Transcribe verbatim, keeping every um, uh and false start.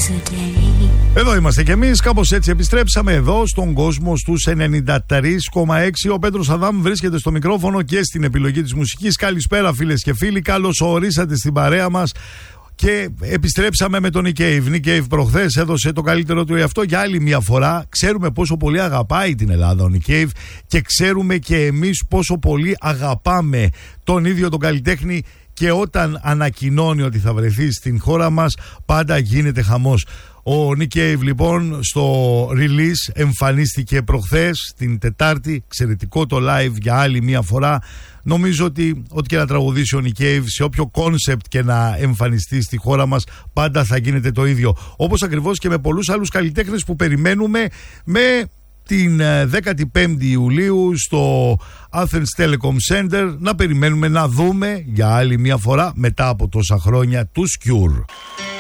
Εδώ είμαστε κι εμείς, κάπως έτσι επιστρέψαμε εδώ στον κόσμο στους ενενήντα τρία κόμμα έξι. Ο Πέτρος Αδάμ βρίσκεται στο μικρόφωνο και στην επιλογή της μουσικής. Καλησπέρα φίλες και φίλοι, καλώς ορίσατε στην παρέα μας. Και επιστρέψαμε με τον Nick Cave. Nick Cave προχθές έδωσε το καλύτερο του εαυτό για άλλη μια φορά. Ξέρουμε πόσο πολύ αγαπάει την Ελλάδα ο Nick Cave και ξέρουμε και εμείς πόσο πολύ αγαπάμε τον ίδιο τον καλλιτέχνη. Και όταν ανακοινώνει ότι θα βρεθεί στην χώρα μας, πάντα γίνεται χαμός. Ο Nick Cave λοιπόν στο release εμφανίστηκε προχθές την Τετάρτη. Εξαιρετικό το live για άλλη μία φορά. Νομίζω ότι ό,τι και να τραγουδήσει ο Nick Cave, σε όποιο κόνσεπτ και να εμφανιστεί στη χώρα μας, πάντα θα γίνεται το ίδιο. Όπως ακριβώς και με πολλούς άλλους καλλιτέχνες που περιμένουμε με την δέκατη πέμπτη Ιουλίου στο Athens Telecom Center να περιμένουμε να δούμε για άλλη μία φορά μετά από τόσα χρόνια τους Cure.